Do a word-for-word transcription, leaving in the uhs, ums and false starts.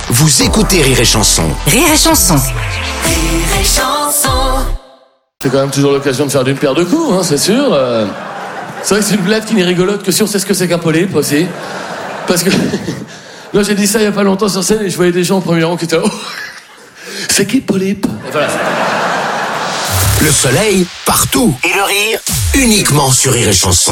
Vous écoutez Rire et Chanson. Rire et Chanson. Rire et Chanson. C'est quand même toujours l'occasion de faire d'une pierre deux coups, hein, c'est sûr. Euh, c'est vrai que c'est une blague qui n'est rigolote que si on sait ce que c'est qu'un polype aussi. Parce que... Moi j'ai dit ça il y a pas longtemps sur scène et je voyais des gens au premier rang qui étaient là. Oh, c'est qui le polype? Et voilà. Le soleil, partout. Et le rire, uniquement sur Rire et Chanson.